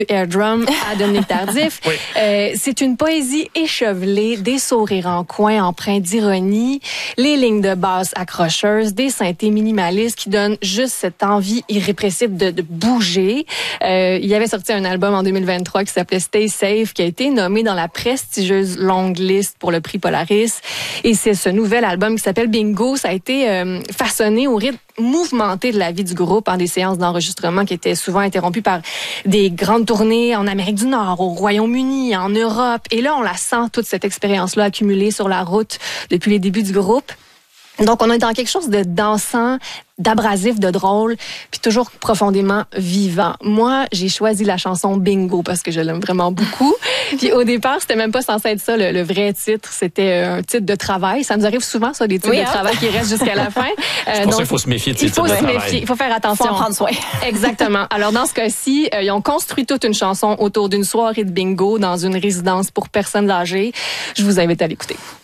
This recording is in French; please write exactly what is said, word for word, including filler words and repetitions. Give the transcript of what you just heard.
Air Drum à Dominique Tardif. Oui. Euh, c'est une poésie échevelée, des sourires en coin empreints d'ironie, les lignes de basse accrocheuses, des synthés minimalistes qui donnent juste cette envie irrépressible de, de bouger. Euh, il y avait sorti un album en deux mille vingt-trois qui s'appelait Stay Safe, qui a été nommé dans la prestigieuse longue list pour le prix Polaris. Et c'est ce nouvel album qui s'appelle Bingo. Ça a été euh, façonné au rythme mouvementé de la vie du groupe en des séances d'enregistrement qui étaient souvent interrompues par des grandes tournées en Amérique du Nord, au Royaume-Uni, en Europe. Et là, on la sent, toute cette expérience-là accumulée sur la route depuis les débuts du groupe. Donc, on est dans quelque chose de dansant, d'abrasif, de drôle, puis toujours profondément vivant. Moi, j'ai choisi la chanson Bingo parce que je l'aime vraiment beaucoup. Puis au départ, c'était même pas censé être ça, le, le vrai titre. C'était un titre de travail. Ça nous arrive souvent, ça, des titres oui, de hein? travail qui restent jusqu'à la fin. C'est euh, pour donc, ça qu'il faut se méfier de ces titres de travail. Il faut se méfier, il faut faire attention. Il faut en prendre soin. Exactement. Alors, dans ce cas-ci, euh, ils ont construit toute une chanson autour d'une soirée de bingo dans une résidence pour personnes âgées. Je vous invite à l'écouter.